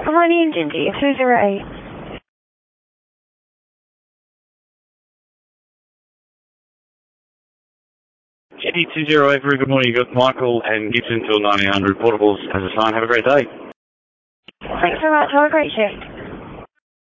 morning, Gingy, 208. Jenny 208, very good morning. You've got Michael and Gibson till 1900 portables as a sign. Have a great day. Thanks so much. Have a great shift.